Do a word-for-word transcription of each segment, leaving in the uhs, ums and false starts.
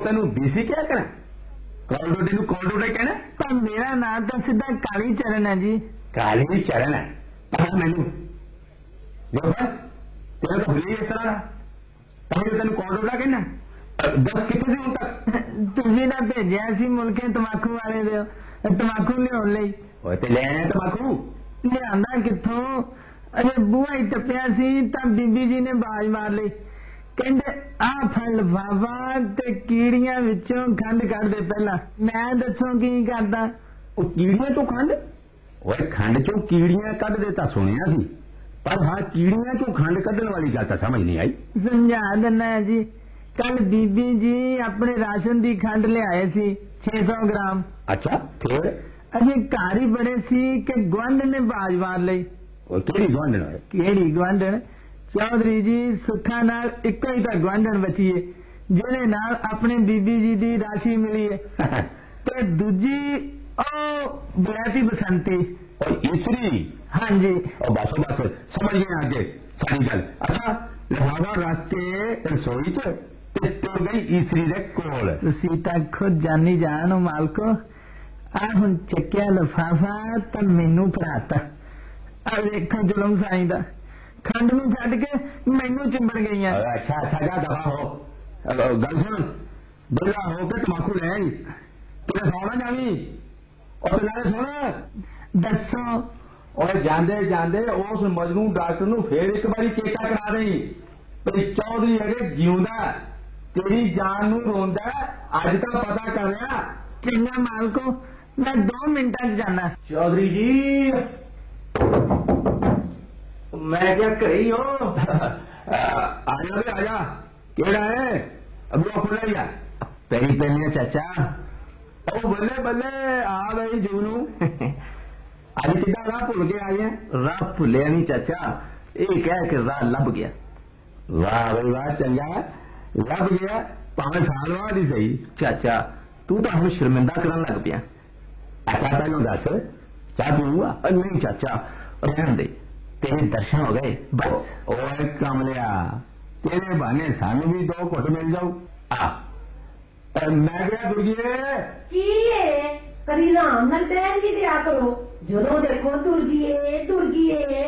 तेन डीसी क्या कहना, कॉल डोडे कॉल डोडे कहना? पर मेरा नाम तो सीधा काली चरण है जी। काली चरण है? पता मैनू तेरा तो भले इस तरह तेन कॉल डोडा कहना। दस कितने से तक तुझी ना भेजा सी मुल्के तंबाकू वाले दे तंबाकू लियाउण लई। ओए ते ले आया तंबाकू? लिआंदा कित्थों, अजे बूहा ही टप्पिया सी तां बीबी जी ने बाज मार लई, कहंदे आ फड़ लिफाफा ते कीड़ियां विचों खंड कढ दे। पहला मैं दसो की करदा? ओ कीड़ियां तो खंड? ओए खंड चों कीड़ियां कढ दे तां सुनिया सी, पर हाँ कीड़ियां चों खंड कढण वाली गल तां समझ नहीं आई। समझा दिना जी। कल बीबी जी अपने राशन दी खंड ले आए सी छे सौ ग्राम। अच्छा फिर? अजे घर ही बड़े सी कि गुआंढ ने बाज मार लई। केड़ी गुआंढण? केड़ी गुआंढण? चौधरी जी सुखा नाल इको ही तां गुआंढण बची है जिहदे नाल अपने बीबी जी दी राशि मिली है ते दूजी ओ बलैती बसंती। और ईसरी? हाँ जी। और बस बस समझ गए आगे सारी गल। अच्छा लिफाफा रख के रसोई च ते तुर गई ईसरी दे कोल। तुसीं तां खुद जानी जान हो मालको। आ हुण चक्या लिफाफा तां मैनू फड़ाता। आ देखो जुलम साईं दा, खंड नूं छड्ड के मैनू चिंबड़ गईयां। अच्छा अच्छा जा दफा हो। गल सुन, बड़ा हो के तंबाकू ले आई तेरे सौना जावी। और नाले सुन दसो। और जांदे जांदे उस मजनू डॉक्टर नूं फिर एक बारी चेता करा दई भई चौधरी अगे जिउंदा तेरी जान नूं रोंदा अज तां पता कर लिया। चंगा मालको, मैं दो मिनटां च जाना। चौधरी जी मैं क्या कही हो? आजा भी आजा। केड़ा है? अभी खुला ही है। पेरी पेनी चाचा। ओ बल्ले बल्ले आ गई जुगनू। अज किदा राह भुल के आए हैं? राह भुलिया नहीं चाचा, ये कह के राह लभ गया। वाह भाई वाह, चंगा लभ गया भावे साल बाद ही सही। चाचा तू तो हम शर्मिंदा करन लग पिया। अच्छा पहलों दस चाह पीऊंगा? नहीं चाचा रहन दे, तेरे दर्शन हो गए बस। ओए कमलिया तेरे बहाने सानू भी दो घुट मिल जाऊ। आ मैं क्या दुर्गीए की है करी राम नाल बहन की दिया करो, जदों देखो दुर्गीए दुर्गीए।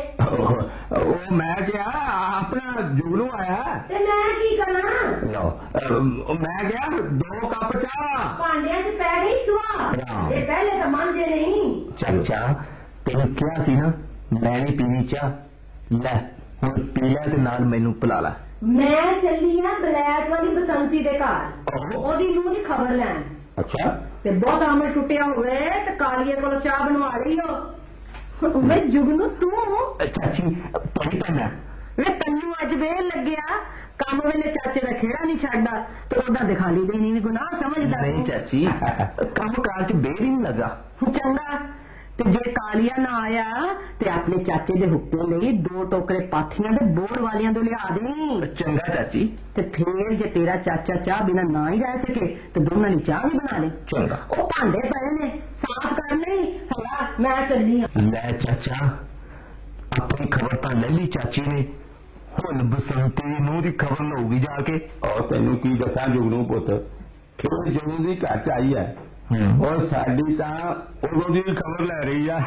ओ मैं क्या अपना जुगनू आया ते मैं की करा? लो मैं क्या दो कप चाह भांडिया च पै गई सुआ, ये पहले तो मांझे नहीं। चाचा तेन क्या सी ना मैं नहीं पीनी चाह, ले हुण पी लै ते नाल मैनू पिला ला। मैं चली हाँ बलैत वाली बसंती दे घर ओदी नूंह दी खबर लैन। अच्छा ते बहुत अमल टुटिया होवे ते कालिए कोलों चाह बनवा रही हो। वे जुगनू तू चाची पढ़ी पैना वे तन्नू अज वेल लग्या काम वेले चाचे दा खेड़ा नहीं छड्डा ते ओदा दिखा ली देनी नहीं गुनाह समझदा नहीं चाची काम काल च बेर ही नहीं लगा। चंगा ते जे कालिया ना आया ते अपने चाचे दे हुक्के लई दो टोकरे पाथियां दे बोर वालियां तो लिया दे। चंगा चाची। ते फिर जे तेरा चाचा चाह बिना ना ही रह सके तो दोनों की चाह भी बना ले। चंगा। ओ भांडे पए ने साफ कर ले। हला मैं चली हां। ले चाचा अपनी खबर तो ले ली चाची ने, हुण बसंती नूं दी खबर लऊगी जाके। और तेनू की दसा जुगनू पुत फिर जुगनू दी घर च आई है और साडी तां उदों दी खबर लै रही है।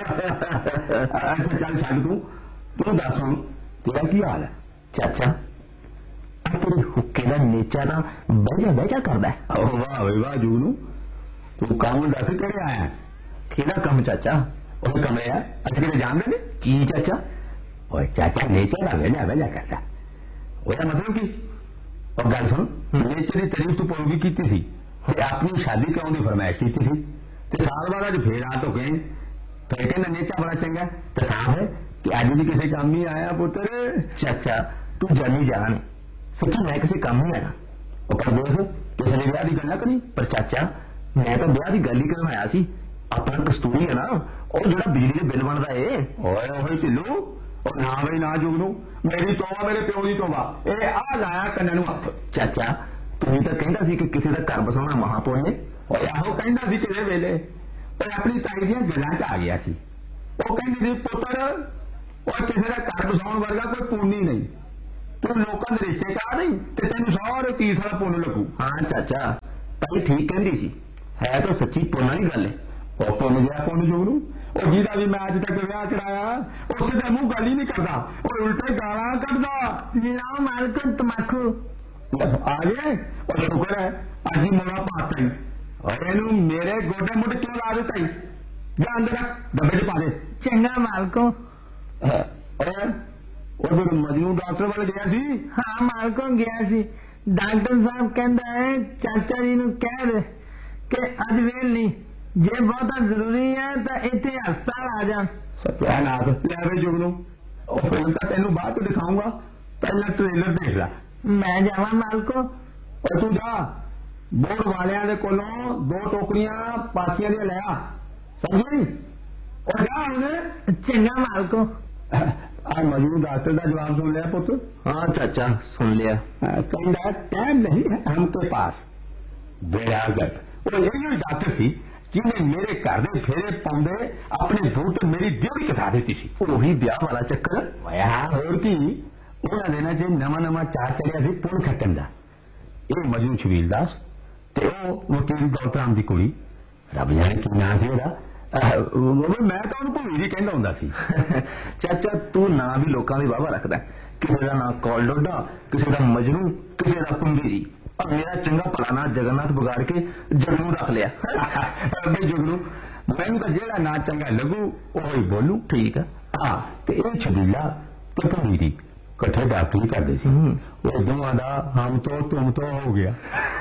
अच्छा चल छड्ड तू तू दस हुण तेरा की हाल है? चाचा तेरे हुक्के का नेचा ना बजा बजा करदा है। वाह भाई वाह जुगनू तू काम दस केड़े आया? केड़ा कम चाचा? ओए कमरे है अच्छा किते जानदे ने की चाचा? ओए चाचा नेचर दा वेला वेला करदा ओदा मतलब की? और गल सुन नेचर की तारीफ तू पौगी कीती सी ते अपनी शादी कराउण दी फरमाइश कीती सी ते साल बाद अज फेर आ तो गए फिर कहना नेचा बड़ा चंगा ते साफ है कि अज भी किसी काम ही आया पुत्र। चाचा तू जानी जान सच्ची मैं किसी काम नहीं आया। पर देख किसी ने ब्याह की गल ना करी। पर चाचा मैं तो ब्याह की गल ही करन आया सी। अपना कस्तूरी है ना और जो बिजली के बिल बनता है। ओए ओए ढिल्लू और ना बई ना जुगनू मेरी तोबा मेरे प्यो की तोबा ए आ लाया कन्ने नूं। चाचा तू तो कहता सी कि किसी का घर बसाना महापुण्य। और आहो कहता सी किसे वेले पर अपनी ताई दियां गल्लां च आ गया सी। वो कहंदी सी पुत्र और किसी का घर बसाउण वर्गा कोई पुण्य नहीं तू लोगों के रिश्ते करा दई ते तेन सारे तीस वाला पुन लगू। हाँ चाचा ताई ठीक कहती सी, है तो सच्ची पुन वाली गल है। और पुन गया पुन जोगनू और जिदा भी मैं अज तक विआह कराया उस दे मुंह गल ही नहीं करता और उल्टे गालां कढदा। लाओ मालको तमाकू आ गए और शुक्र है अज ही मुला पाता ही और इनू मेरे गोडे मुड क्यों ला दिता ही। जा अंदर रख डब्बे च पा दे। चंगा मालको। और फिर मजनू डॉक्टर वाले गया सी। हाँ मालको गया सी। डॉक्टर साहब कहता है चाचा जी नू कह दे कि अज वेल नहीं, जे बहुत जरूरी है तो इतने हस्पताल आ जा। सत्यानाथ ले जुगनू और फिल्म का तेन बाद तो दिखाऊंगा, पहला ट्रेलर देख ला। मैं जावा मालको। और तू जा बोर्ड वालिया दे कोलों दो टोकरियां पाथियां दी लिया समझी और जा उन्हें। चंगा मालको। आ मजनू डॉक्टर का जवाब सुन लिया पुत्र। हाँ चाचा सुन लिया। कहता टाइम नहीं है हमके पास। बेड़ा गर्द वो यही डॉक्टर सी जिन्हें मेरे घर दे फेरे पाउंदे अपने बूट मेरी दिल कसा देती सी। वही ब्याह वाला चक्कर होर की उन्होंने दिनों च नवा नवा चार चढ़िया सी पुन खट्टन का। ये मजनू छबील दास ते वकील गौतराम की कुड़ी रब जाने की ना सी ओदा। मैं तो उन्हें भूरी कहता हूं सी। चाचा तू ना भी लोगों की वाहवा रखता है, किसी का ना कॉल डोडा, किसी का मजनू, किसी का कुंभी और मेरा चंगा भला ना जगन्नाथ बिगाड़ के जगनू रख लिया। अगे जुगनू मैनू तो जेड़ा ना चंगा लगू वही बोलू। ठीक है। हाँ तो ये छबीला तो भूरी कट्ठे डॉक्टरी करते सी। वो दोवां दा हम तो तुम तो हो गया।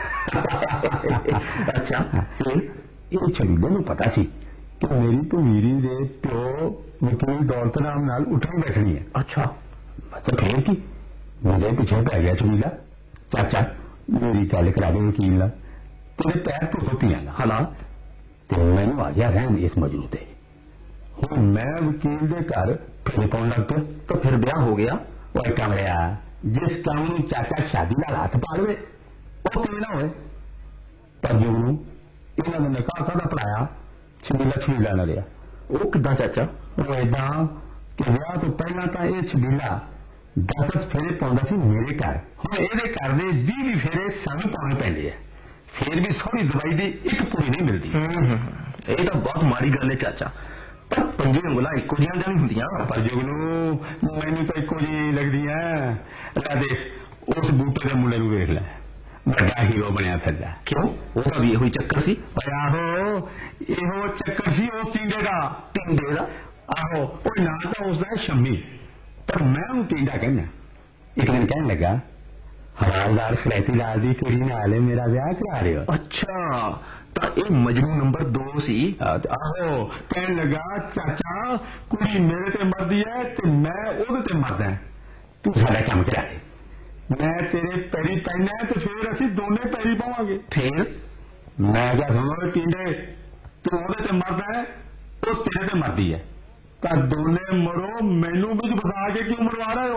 अच्छा ये छबीले नू पता सी कि मेरी भूरी दे प्यो वकील दौलत राम नाल उठनी बैठनी है। अच्छा तो फिर की मेरे पीछे पै गया छबीला। चाचा मेरी गल करा दे वकील नाल, तेरे पैर तो धोतियां ना हला ते मैनू आ गया रहन इस मजनू ते। हुण मैं वकील दे घर फेरे पाउण लग पिया। तो फिर ब्याह हो गया। और कमरिया जिस काम नू चाचा शादी नाल हाथ पा लवे वो किवें ना होए। पर जुगनू इन्हां ने निकाह काहदा पढ़ाया छबीला छबीला ना लिया। वो किदां चाचा? वो इदां कि विआह तो पहला तो यह छबीला दस दस फेरे पाउंदा सी मेरे घर। हुण इहदे घर दे बीह बीह फेरे सानू पाउणे पैंदे आ, फिर भी सोहनी दवाई दी एक पूरी नहीं मिलती। ये तो बहुत माड़ी गल है चाचा, पर पंजे उंगलां इक्को जिहियां नहीं हुंदियां। पर जुगनू मैनू तो इक्को जी लगदियां। ला देख उस बूटे दे मुंडे नू वेख लै, बड़ा हीरो बनया फिरदा। क्यों ओदा भी यही चक्कर सी? आहो इहो चक्कर सी उस टिंडे का। टिंडे का? आहो वो ना तो उसका शम्मी, पर मैं हूं टिंडा कहना। एक दिन कहने लगा हवालदार खलैती लाल दी कुड़ी नाल मेरा ब्याह करा रहे हो। अच्छा तो ये मजनू नंबर दो सी। आहो कहने लगा चाचा कुड़ी मेरे ते मरदी है ते मैं ओदे ते मरदा, तू साडा काम करा दे। मैं तेरे पैरी पैना है तो फिर असी दोने पैरी पावांगे। फिर मैं क्या सुनो टिंडे, तू ओदे ते मरदा है वो तेरे ते मरदी है, तो दोने मरो मैनू बिच फसा के क्यों मरवा रहे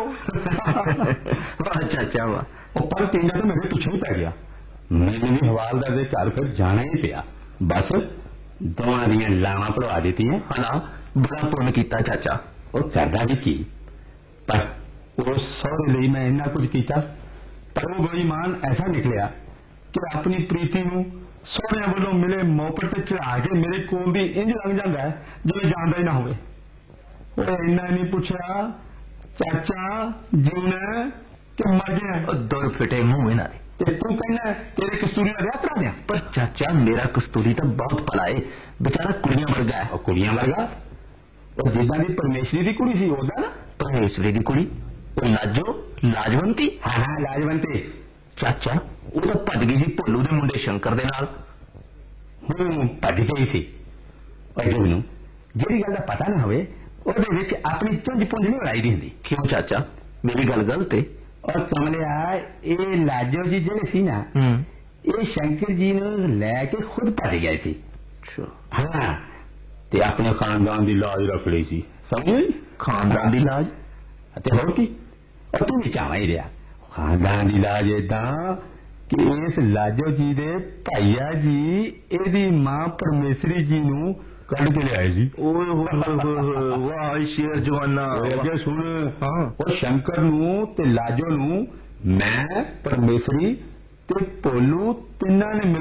हो। अच्छा अच्छा वाह। पर टिंडा तो मेरे पीछे ही पै गया। मैंने भी हवालदार के घर फिर जाना ही पिया। बस दोवां दियां लावां पड़वा दी है। हाँ बड़ा पुण्य किया चाचा। और करदा भी की, पर उस सौरे लिए मैं इन्ना कुछ किया, पर वो बेईमान ऐसा निकलिया कि अपनी प्रीति नू सौरे वालों मिले मोपट ते चढ़ा के मेरे कोल दी इंज लंघ जाता है जिवें जानदा ही ना होवे। वो इन्ना नहीं पूछा चाचा जीना कि मर गया। दुर फिटे मुंह इन्हां दे। तू कहना तेरे कस्तूरी का ब्याह करा दिया। पर चाचा मेरा कस्तूरी तो बहुत भला है, बेचारा कुड़ियां वर्गा है। और कुड़ियां वर्गा और जिदा दी परमेश्वरी की कुड़ी सी ओदा ना। परमेश्वरी की कुड़ी वो लाजो लाजवंती। हाँ हाँ लाजवंती। चाचा वो तो भज गई सी भोलू दे मुंडे शंकर दे नाल। हूं भज गई सी। और जुगनू जिहड़ी गल दा पता ना होवे ओदे विच अपनी चुंझ पुंझ नहीं उड़ाई दी हुंदी। क्यों चाचा मेरी गल गलत है? और कमलिया ये लाजो जी जेड़े सी ना ये शंकर जी ने लैके खुद भज गए सी। हाँ ते अपने खानदान की लाज रख ली सी। समझ खानदान की लाज ते होर की और तू भी चावा ही रहा। खानदान की लाज इदा ਕਿ ਇਸ ਲਾਜੋ ਜੀ ਦੇ ਭਾਈਆ ਜੀ ਇਹਦੀ ਮਾਂ ਪਰਮੇਸ਼ਰੀ ਜੀ ਨੂੰ ਕੱਢ ਕੇ ਲਿਆਏ ਸੀ। ਓਏ ਹੋਏ ਹੋਏ ਹੋਏ, ਵਾਹ ਸ਼ੇਰ ਜਵਾਨਾ। ਅੱਗੇ ਸੁਣ, ਹਾਂ। ਉਹ ਸ਼ੰਕਰ ਨੂੰ ਤੇ ਲਾਜੋ ਨੂੰ ਮੈਂ, ਪਰਮੇਸ਼ਰੀ ਤੇ ਭੋਲੂ ਤਿੰਨਾਂ ਨੇ